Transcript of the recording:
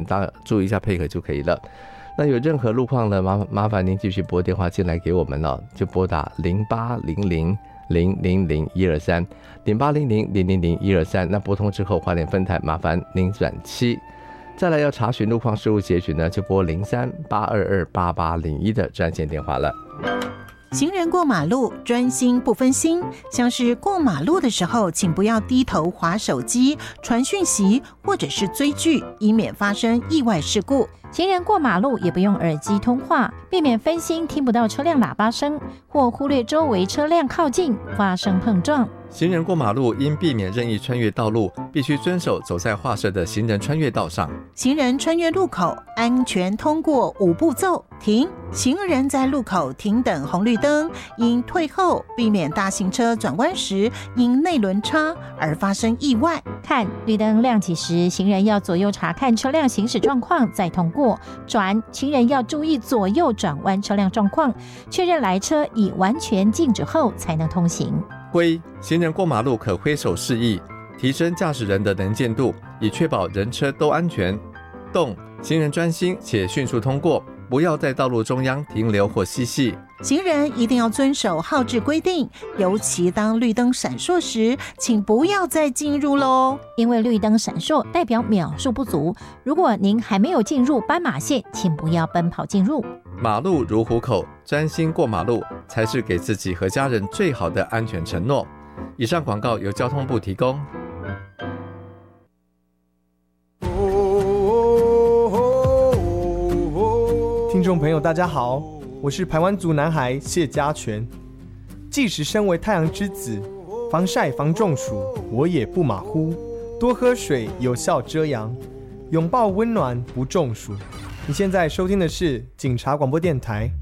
大家注意一下配合就可以了。那有任何路况呢，麻烦您继续拨电话进来给我们了，就拨打0800000123 0800000123。那拨通之后，花莲分台麻烦您转7。再来要查询路况事务结询呢，就拨03-822-8801的专线电话了。 行人过马路专心不分心，像是过马路的时候，请不要低头滑手机、传讯息或者是追剧，以免发生意外事故。 行人过马路也不用耳机通话，避免分心听不到车辆喇叭声，或忽略周围车辆靠近发生碰撞。 行人过马路应避免任意穿越道路，必须遵守走在划设的行人穿越道上。 行人穿越路口，安全通过5步骤：停，行人在路口停等红绿灯，应退后，避免大型车转弯时因内轮差而发生意外。 看，绿灯亮起时，行人要左右查看车辆行驶状况再通过。转，行人要注意左右转弯车辆状况，确认来车已完全静止后才能通行。 挥，行人过马路可挥手示意，提升驾驶人的能见度，以确保人车都安全。动，行人专心且迅速通过，不要在道路中央停留或嬉戏。 行人一定要遵守号志规定，尤其当绿灯闪烁时，请不要再进入咯， 因为绿灯闪烁代表秒数不足，如果您还没有进入斑马线，请不要奔跑进入。 马路如虎口，专心过马路才是给自己和家人最好的安全承诺。以上广告由交通部提供。 听众朋友大家好，我是排湾族男孩谢家全。即使身为太阳之子，防晒防中暑我也不马虎，多喝水有效遮阳，拥抱温暖不中暑。你现在收听的是警察广播电台